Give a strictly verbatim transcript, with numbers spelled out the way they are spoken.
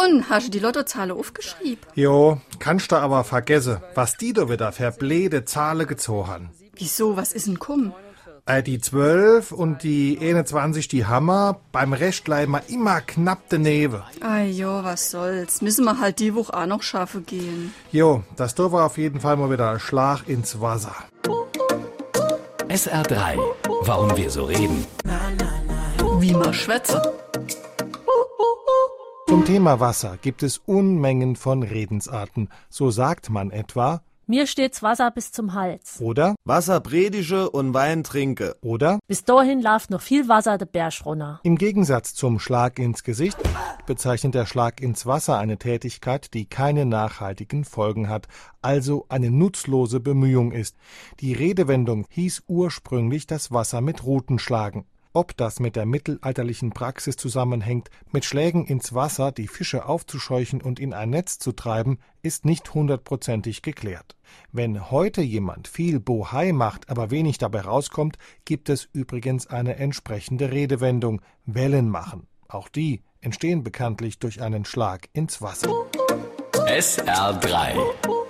Und, hast du die Lottozahle aufgeschrieben? Jo, kannst du aber vergessen, was die da wieder für blöde Zahlen gezogen haben. Wieso, was ist denn komm? Äh, die zwölf und die einundzwanzig, die Hammer, beim Rest bleiben wir immer knapp daneben. Ah jo, was soll's. Müssen wir halt die Woche auch noch schaffen gehen. Jo, das da war auf jeden Fall mal wieder ein Schlag ins Wasser. S R drei. Warum wir so reden. Wie man schwätze. Zum Thema Wasser gibt es Unmengen von Redensarten. So sagt man etwa, mir steht's Wasser bis zum Hals. oder, Wasser predige und Wein trinke. oder, Bis dahin läuft noch viel Wasser den Berg runter. im Gegensatz zum Schlag ins Gesicht bezeichnet der Schlag ins Wasser eine Tätigkeit, die keine nachhaltigen Folgen hat, also eine nutzlose Bemühung ist. Die Redewendung hieß ursprünglich das Wasser mit Ruten schlagen. Ob das mit der mittelalterlichen Praxis zusammenhängt, mit Schlägen ins Wasser die Fische aufzuscheuchen und in ein Netz zu treiben, ist nicht hundertprozentig geklärt. Wenn heute jemand viel Bohai macht, aber wenig dabei rauskommt, gibt es übrigens eine entsprechende Redewendung, Wellen machen. Auch die entstehen bekanntlich durch einen Schlag ins Wasser. S R drei.